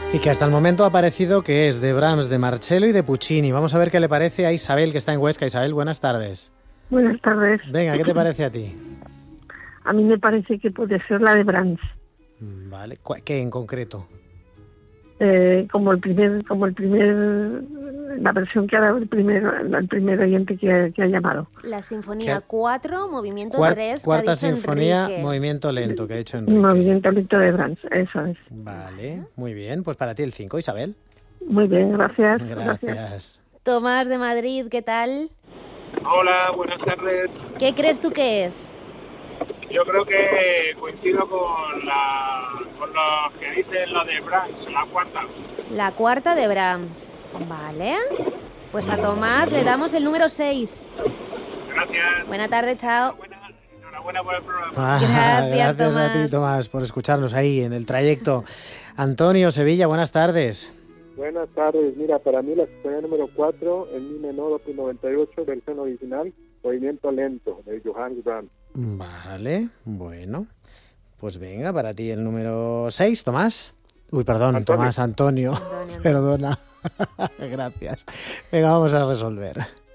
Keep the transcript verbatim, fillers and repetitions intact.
Y que hasta el momento ha parecido que es de Brahms, de Marcello y de Puccini. Vamos a ver qué le parece a Isabel, que está en Huesca. Isabel, buenas tardes. Buenas tardes. Venga, ¿qué te parece a ti? A mí me parece que puede ser la de Brahms. Vale, ¿qué en concreto? Eh, como el primer, como el primer, la versión que ha dado el primer, el primer oyente que, que ha llamado. La Sinfonía cuatro, movimiento Cuar- tres, Cuarta que ha dicho sinfonía, Enrique. movimiento lento, que ha hecho Enrique. Movimiento lento de Brahms, eso es. Vale, muy bien. Pues para ti el cinco, Isabel. Muy bien, gracias. Gracias. Tomás de Madrid, ¿qué tal? Hola, buenas tardes. ¿Qué crees tú que es? Yo creo que coincido con la con lo que dicen lo de Brahms, la cuarta. La cuarta de Brahms. Vale. Pues a Tomás le damos el número seis. Gracias. Buena tarde, chao. Enhorabuena por el programa. Ah, Gracias, gracias Tomás. a ti, Tomás, por escucharnos ahí en el trayecto. Antonio, Sevilla, buenas tardes. Buenas tardes. Mira, para mí la sinfonía número cuatro, en mi menor, opus noventa y ocho, versión original, movimiento lento, de Johannes Brahms. Vale, bueno. Pues venga, para ti el número seis, Tomás. Uy, perdón, Antonio. Tomás, Antonio. Antonio, Antonio. Perdona. Gracias. Venga, vamos a resolver.